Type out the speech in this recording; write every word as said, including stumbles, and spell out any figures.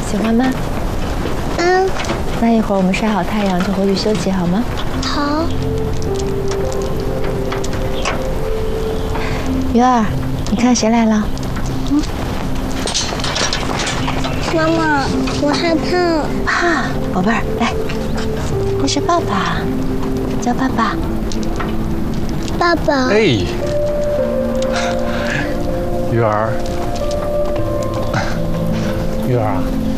喜欢吗？ 嗯。 那一会儿我们晒好太阳就回去休息好吗？ 好。 鱼儿，你看谁来了？嗯。 妈妈，我害怕。 怕，宝贝儿，来，这是爸爸，叫爸爸。 爸爸。 哎，鱼儿，鱼儿啊。